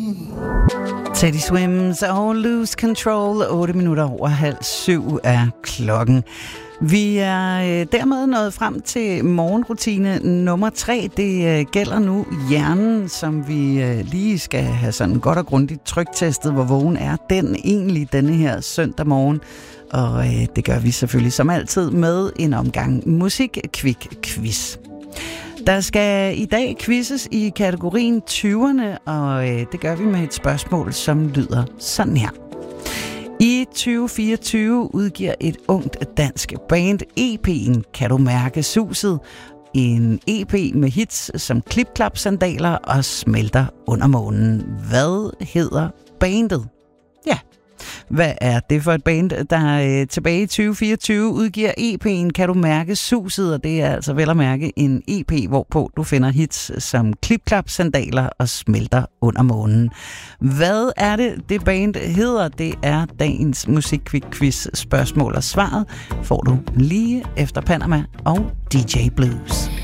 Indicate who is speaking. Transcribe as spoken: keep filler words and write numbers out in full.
Speaker 1: Teddy Swims og Lose Control. otte minutter over halv syv er klokken. Vi er dermed nået frem til morgenrutine nummer tre. Det gælder nu hjernen, som vi lige skal have sådan godt og grundigt tryktestet, hvor vågen er den egentlig denne her søndag morgen. Og det gør vi selvfølgelig som altid med en omgang musik-kvik-quiz. Der skal i dag quizzes i kategorien tyverne, og det gør vi med et spørgsmål, som lyder sådan her. I tyve fireogtyve udgiver et ungt dansk band E P'en Kan du mærke suset? En E P med hits som Klip-klap-sandaler og Smelter under månen. Hvad hedder bandet? Ja. Hvad er det for et band, der øh, tilbage i tyve fireogtyve udgiver E P'en Kan du mærke suset? Og det er altså vel at mærke en E P, hvorpå du finder hits som Klip-klap, sandaler og Smelter under månen. Hvad er det, det band hedder? Det er dagens musik-quiz spørgsmål, og svaret får du lige efter Panama og D J Blues.